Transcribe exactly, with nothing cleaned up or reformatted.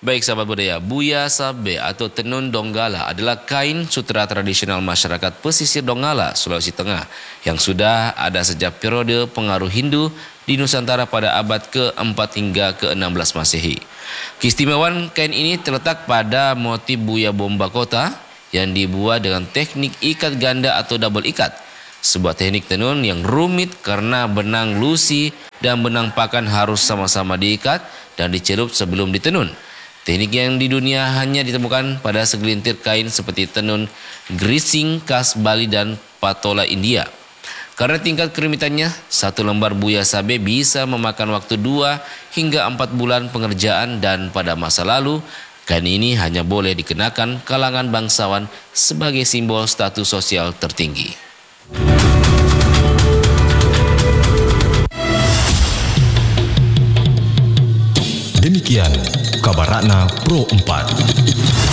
Baik sahabat budaya, Buya Sabe atau tenun Donggala adalah kain sutera tradisional masyarakat pesisir Donggala, Sulawesi Tengah yang sudah ada sejak periode pengaruh Hindu di Nusantara pada abad keempat hingga ke enam belas Masehi. Keistimewaan kain ini terletak pada motif Buya Bomba Kota yang dibuat dengan teknik ikat ganda atau double ikat. Sebuah teknik tenun yang rumit karena benang lusi dan benang pakan harus sama-sama diikat dan dicelup sebelum ditenun. Teknik yang di dunia hanya ditemukan pada segelintir kain seperti tenun grising khas Bali dan patola India. Karena tingkat kerumitannya, satu lembar Buya Sabe bisa memakan waktu dua hingga empat bulan pengerjaan, dan pada masa lalu, kain ini hanya boleh dikenakan kalangan bangsawan sebagai simbol status sosial tertinggi. Demikian kabar Ratna Pro empat.